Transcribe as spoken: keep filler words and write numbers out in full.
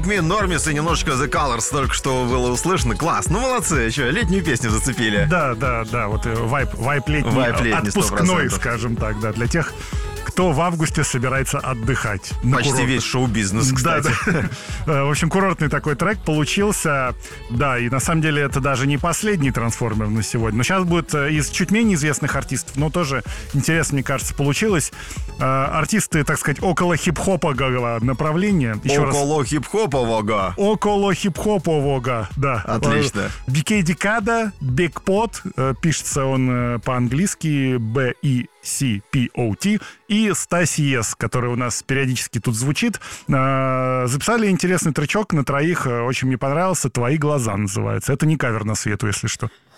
Make Me Enormous и немножечко The Colors только что было услышано. Класс, ну молодцы, что, летнюю песню зацепили. Да, да, да, вот вайп, вайп летний, вайп летний отпускной, скажем так, да, для тех, кто в августе собирается отдыхать. Почти весь шоу-бизнес, кстати. Да, да. В общем, курортный такой трек получился. Да, и на самом деле это даже не последний трансформер на сегодня. Но сейчас будет из чуть менее известных артистов, но тоже интересно, мне кажется, получилось. Артисты, так сказать, около хип-хопового направления. Еще около раз. хип-хопового. Около хип-хопового, да. Отлично. би кей Decada, Big Pot, пишется он по-английски би и си пи о ти, и Стаси С, который у нас периодически тут звучит. Записали интересный тречок на троих, очень мне понравился. «Твои глаза» называется. Это не кавер на Свету, если что.